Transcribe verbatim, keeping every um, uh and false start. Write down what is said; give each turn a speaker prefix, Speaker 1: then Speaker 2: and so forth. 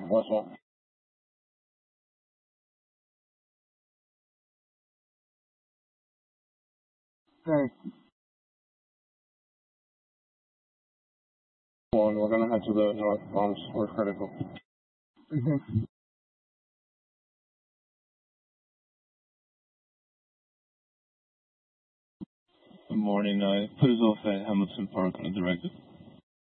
Speaker 1: What's up? Hey, one, we're gonna head to the north bombs. We're critical. Mm-hmm.
Speaker 2: Good morning. I put us off at Hamilton Park on a directive.